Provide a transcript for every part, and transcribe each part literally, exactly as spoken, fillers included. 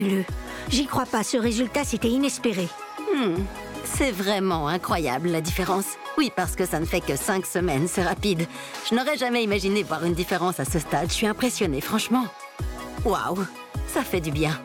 Le... J'y crois pas, ce résultat, c'était inespéré. Hmm. C'est vraiment incroyable, la différence. Oui, parce que ça ne fait que cinq semaines, c'est rapide. Je n'aurais jamais imaginé voir une différence à ce stade. Je suis impressionnée, franchement. Waouh, ça fait du bien.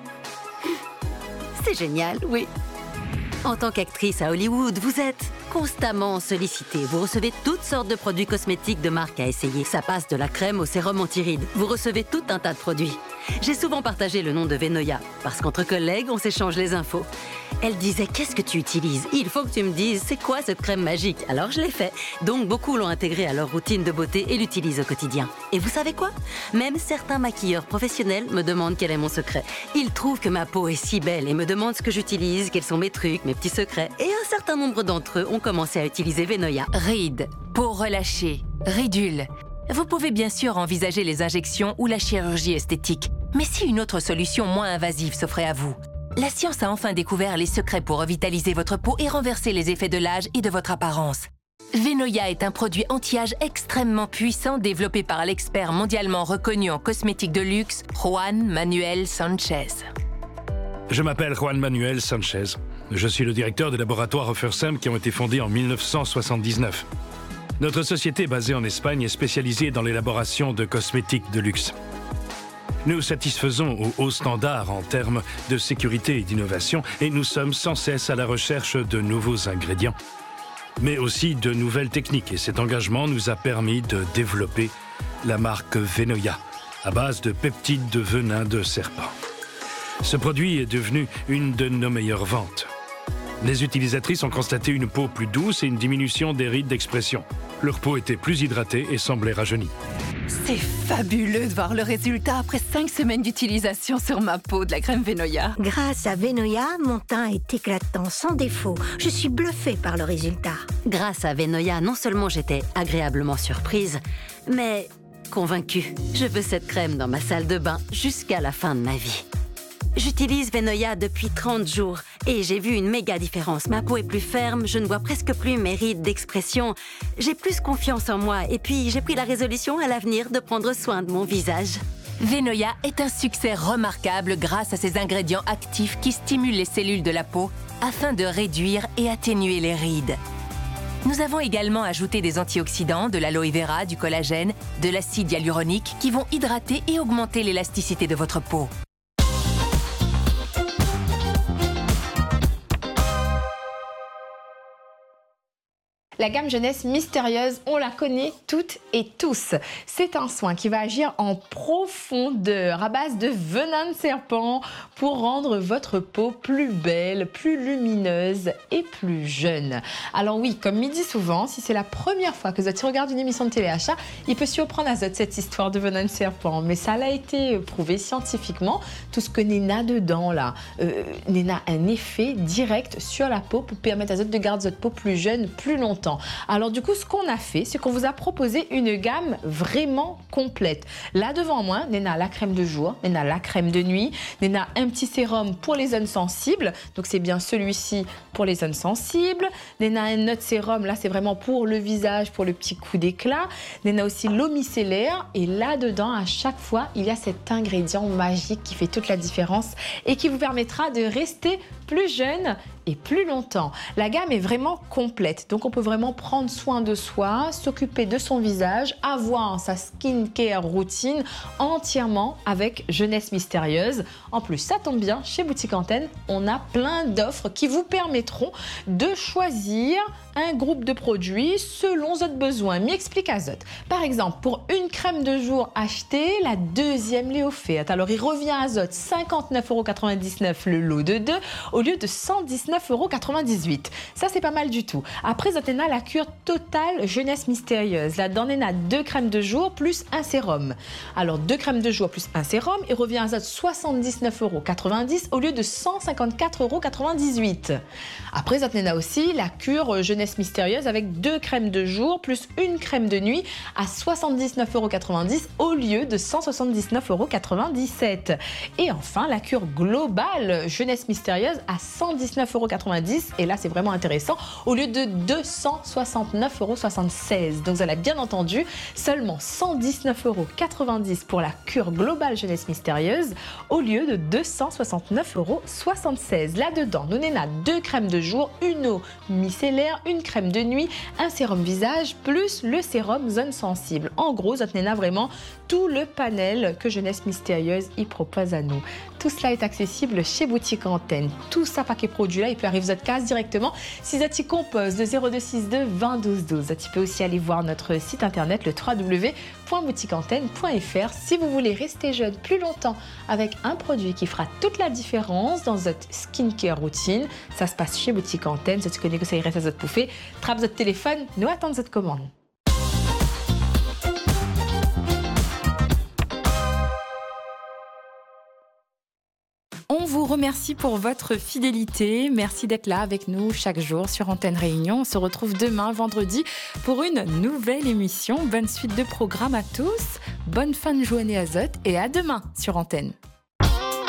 C'est génial, oui. En tant qu'actrice à Hollywood, vous êtes constamment sollicitée. Vous recevez toutes sortes de produits cosmétiques de marque à essayer. Ça passe de la crème au sérum anti-rides. Vous recevez tout un tas de produits. J'ai souvent partagé le nom de Venoya, parce qu'entre collègues, on s'échange les infos. Elle disait, qu'est-ce que tu utilises? Il faut que tu me dises, c'est quoi cette crème magique? Alors je l'ai fait. Donc beaucoup l'ont intégrée à leur routine de beauté et l'utilisent au quotidien. Et vous savez quoi? Même certains maquilleurs professionnels me demandent quel est mon secret. Ils trouvent que ma peau est si belle et me demandent ce que j'utilise, quels sont mes trucs, mes petits secrets. Et un certain nombre d'entre eux ont commencé à utiliser Venoya. Rides, peau relâchée, ridules. Vous pouvez bien sûr envisager les injections ou la chirurgie esthétique. Mais si une autre solution moins invasive s'offrait à vous? La science a enfin découvert les secrets pour revitaliser votre peau et renverser les effets de l'âge et de votre apparence. Venoya est un produit anti-âge extrêmement puissant développé par l'expert mondialement reconnu en cosmétique de luxe, Juan Manuel Sanchez. Je m'appelle Juan Manuel Sanchez. Je suis le directeur des laboratoires Offersam qui ont été fondés en mille neuf cent soixante-dix-neuf. Notre société basée en Espagne est spécialisée dans l'élaboration de cosmétiques de luxe. Nous satisfaisons aux hauts standards en termes de sécurité et d'innovation et nous sommes sans cesse à la recherche de nouveaux ingrédients, mais aussi de nouvelles techniques. Et cet engagement nous a permis de développer la marque Venoya, à base de peptides de venin de serpent. Ce produit est devenu une de nos meilleures ventes. Les utilisatrices ont constaté une peau plus douce et une diminution des rides d'expression. Leur peau était plus hydratée et semblait rajeunie. C'est fabuleux de voir le résultat après cinq semaines d'utilisation sur ma peau de la crème Venoya. Grâce à Venoya, mon teint est éclatant, sans défaut. Je suis bluffée par le résultat. Grâce à Venoya, non seulement j'étais agréablement surprise, mais convaincue. Je veux cette crème dans ma salle de bain jusqu'à la fin de ma vie. J'utilise Venoya depuis trente jours et j'ai vu une méga différence. Ma peau est plus ferme, je ne vois presque plus mes rides d'expression. J'ai plus confiance en moi et puis j'ai pris la résolution à l'avenir de prendre soin de mon visage. Venoya est un succès remarquable grâce à ses ingrédients actifs qui stimulent les cellules de la peau afin de réduire et atténuer les rides. Nous avons également ajouté des antioxydants, de l'aloe vera, du collagène, de l'acide hyaluronique qui vont hydrater et augmenter l'élasticité de votre peau. La gamme jeunesse mystérieuse, on la connaît toutes et tous. C'est un soin qui va agir en profondeur à base de venin de serpent pour rendre votre peau plus belle, plus lumineuse et plus jeune. Alors oui, comme il dit souvent, si c'est la première fois que Zot regarde une émission de téléachat, il peut surprendre à Zot cette histoire de venin de serpent. Mais ça a été prouvé scientifiquement. Tout ce que Nena a dedans là, euh, Nena a un effet direct sur la peau pour permettre à Zot de garder votre peau plus jeune, plus longtemps. Alors du coup, ce qu'on a fait, c'est qu'on vous a proposé une gamme vraiment complète. Là devant moi, Nena a la crème de jour, Nena a la crème de nuit, Nena a un petit sérum pour les zones sensibles. Donc c'est bien celui-ci pour les zones sensibles. Nena a un autre sérum, là c'est vraiment pour le visage, pour le petit coup d'éclat. Nena a aussi l'eau micellaire et là-dedans, à chaque fois, il y a cet ingrédient magique qui fait toute la différence et qui vous permettra de rester plus jeune et plus longtemps. La gamme est vraiment complète, donc on peut vraiment prendre soin de soi, s'occuper de son visage, avoir sa skincare routine entièrement avec Jeunesse Mystérieuse. En plus, ça tombe bien, chez Boutique Antenne, on a plein d'offres qui vous permettront de choisir un groupe de produits selon votre besoin. M'y explique à Zot. Par exemple, pour une crème de jour achetée, la deuxième l'est offerte. Alors, il revient à Zot cinquante-neuf euros quatre-vingt-dix-neuf le lot de deux au lieu de cent dix-neuf euros quatre-vingt-dix-huit. Ça, c'est pas mal du tout. Après, Zot en a la cure totale Jeunesse Mystérieuse. Là-dedans, on a deux crèmes de jour plus un sérum. Alors, deux crèmes de jour plus un sérum, il revient à Zot soixante-dix-neuf euros quatre-vingt-dix au lieu de cent cinquante-quatre euros quatre-vingt-dix-huit. Après, Zot en a aussi la cure Jeunesse Jeunesse Mystérieuse avec deux crèmes de jour plus une crème de nuit à soixante-dix-neuf euros quatre-vingt-dix au lieu de cent soixante-dix-neuf euros quatre-vingt-dix-sept. Et enfin, la cure globale Jeunesse Mystérieuse à cent dix-neuf euros quatre-vingt-dix. Et là, c'est vraiment intéressant, au lieu de deux cent soixante-neuf euros soixante-seize. Donc, vous avez bien entendu, seulement cent dix-neuf euros quatre-vingt-dix pour la cure globale Jeunesse Mystérieuse au lieu de deux cent soixante-neuf euros soixante-seize. Là-dedans, nous n'avons deux crèmes de jour, une eau micellaire, une crème de nuit, un sérum visage plus le sérum zone sensible. En gros, vous avez vraiment tout le panel que Jeunesse Mystérieuse y propose à nous. Tout cela est accessible chez Boutique Antenne. Tout ça paquet produit là, il peut arriver à votre case directement si vous êtes compose de zéro deux soixante-deux vingt douze douze. Vous pouvez aussi aller voir notre site internet le w w w point boutique antenne point f r si vous voulez rester jeune plus longtemps avec un produit qui fera toute la différence dans votre skincare routine. Ça se passe chez Boutique Antenne. Si tu connais que ça irait à votre pouffée, trappe votre téléphone, nous attendons votre commande. On vous remercie pour votre fidélité. Merci d'être là avec nous chaque jour sur Antenne Réunion. On se retrouve demain, vendredi, pour une nouvelle émission. Bonne suite de programmes à tous. Bonne fin de journée à Zot et à demain sur Antenne.